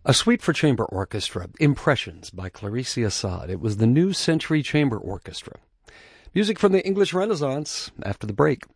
A Suite for Chamber Orchestra, Impressions by Clarice Assad. It was the New Century Chamber Orchestra. Music from the English Renaissance after the break.